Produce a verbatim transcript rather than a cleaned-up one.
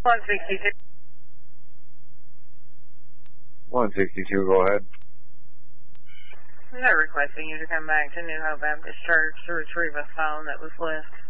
one sixty-two. one sixty-two, go ahead. They're requesting you to come back to New Hope Baptist Church to retrieve a phone that was left.